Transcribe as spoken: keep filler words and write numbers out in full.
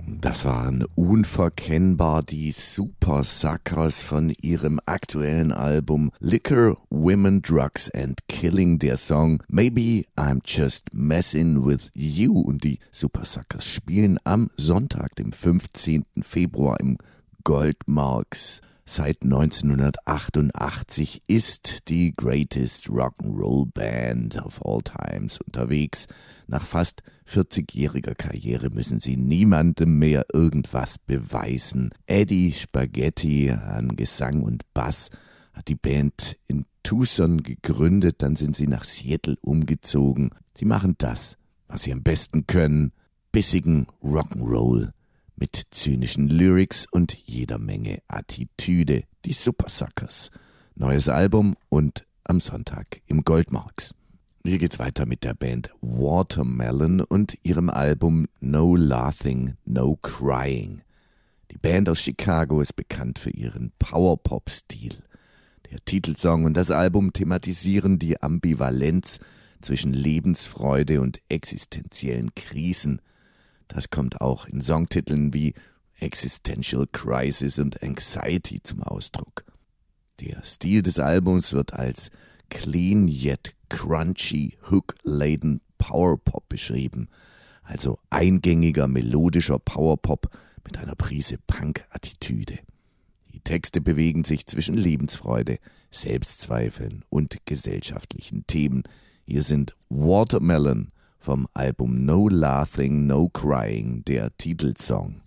Das waren unverkennbar die Super Suckers von ihrem aktuellen Album Liquor, Women, Drugs and Killing. Der Song Maybe I'm Just Messin' With You. Und die Super Suckers spielen am Sonntag, dem fünfzehnten Februar im Goldmarks. Seit neunzehnhundertachtundachtzig ist die Greatest Rock'n'Roll Band of all times unterwegs. Nach fast vierzigjähriger Karriere müssen sie niemandem mehr irgendwas beweisen. Eddie Spaghetti an Gesang und Bass hat die Band in Tucson gegründet, dann sind sie nach Seattle umgezogen. Sie machen das, was sie am besten können, bissigen Rock'n'Roll mit zynischen Lyrics und jeder Menge Attitüde. Die Super Suckers. Neues Album und am Sonntag im Goldmarks. Hier geht's weiter mit der Band Watermelon und ihrem Album No Laughing, No Crying. Die Band aus Chicago ist bekannt für ihren Powerpop-Stil. Der Titelsong und das Album thematisieren die Ambivalenz zwischen Lebensfreude und existenziellen Krisen. Das kommt auch in Songtiteln wie Existential Crisis und Anxiety zum Ausdruck. Der Stil des Albums wird als clean yet crunchy, hook-laden Powerpop beschrieben, also eingängiger, melodischer Powerpop mit einer Prise Punk-Attitüde. Die Texte bewegen sich zwischen Lebensfreude, Selbstzweifeln und gesellschaftlichen Themen. Hier sind Watermelon vom Album No Laughing, No Crying, der Titelsong.